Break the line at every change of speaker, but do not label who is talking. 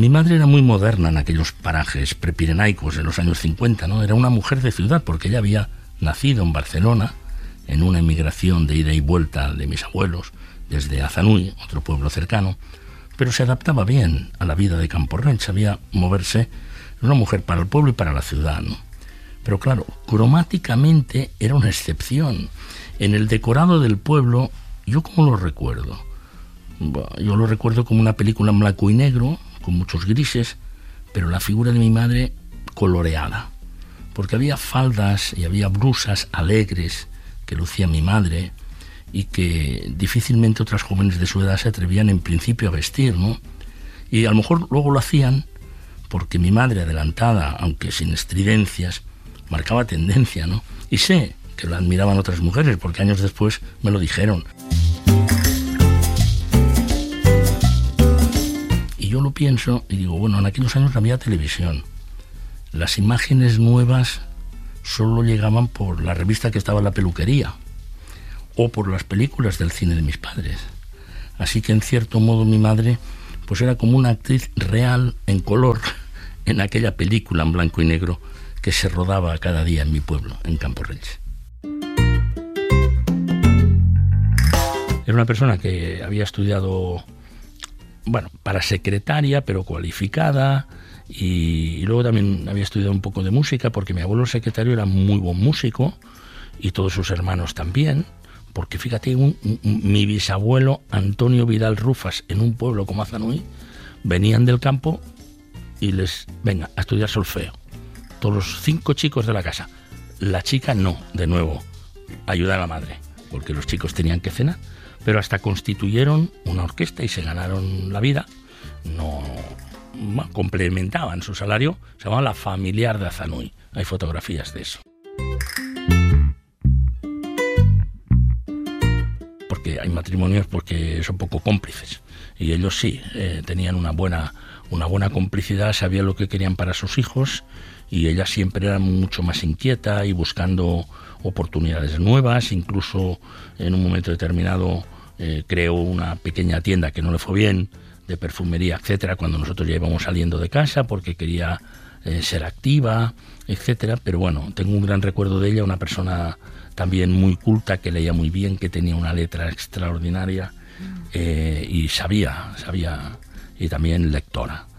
Mi madre era muy moderna en aquellos parajes prepirenaicos de los años 50, ¿no? Era una mujer de ciudad porque ella había nacido en Barcelona, en una emigración de ida y vuelta de mis abuelos, desde Azanui, otro pueblo cercano, pero se adaptaba bien a la vida de Camporrells, sabía moverse, era una mujer para el pueblo y para la ciudad, ¿no? Pero claro, cromáticamente era una excepción. En el decorado del pueblo, ¿yo cómo lo recuerdo? Yo lo recuerdo como una película en blanco y negro, con muchos grises, pero la figura de mi madre coloreada, porque había faldas y había blusas alegres que lucía mi madre y que difícilmente otras jóvenes de su edad se atrevían en principio a vestir, ¿no? Y a lo mejor luego lo hacían porque mi madre, adelantada, aunque sin estridencias, marcaba tendencia, ¿no? Y sé que la admiraban otras mujeres, porque años después me lo dijeron. Y yo lo pienso y digo, bueno, en aquellos años no había televisión. Las imágenes nuevas solo llegaban por la revista que estaba en la peluquería o por las películas del cine de mis padres. Así que en cierto modo mi madre pues era como una actriz real en color en aquella película en blanco y negro que se rodaba cada día en mi pueblo, en Camporrells. Era una persona que había estudiado, bueno, para secretaria, pero cualificada, y luego también había estudiado un poco de música, porque mi abuelo secretario era muy buen músico, y todos sus hermanos también, porque fíjate, mi bisabuelo Antonio Vidal Rufas, en un pueblo como Azanui, venían del campo y les, venga, a estudiar solfeo. Todos los 5 chicos de la casa. La chica no, de nuevo, ayudar a la madre, porque los chicos tenían que cenar, pero hasta constituyeron una orquesta y se ganaron la vida. No complementaban su salario, se llamaba La Familiar de Azanui. Hay fotografías de eso. Porque hay matrimonios porque son poco cómplices, y ellos sí, tenían una buena complicidad, sabían lo que querían para sus hijos, y ella siempre era mucho más inquieta y buscando oportunidades nuevas. Incluso en un momento determinado creó una pequeña tienda que no le fue bien, de perfumería, etcétera, cuando nosotros ya íbamos saliendo de casa, porque quería ser activa, etcétera. Pero bueno, tengo un gran recuerdo de ella, una persona también muy culta, que leía muy bien, que tenía una letra extraordinaria, y sabía, y también lectora.